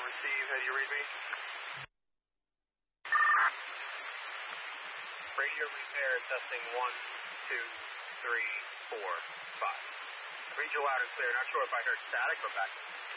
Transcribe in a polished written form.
receive. How do you read me? Radio repair, testing 1, 2, 3, 4, 5. Read you loud and clear. Not sure if I heard static or back.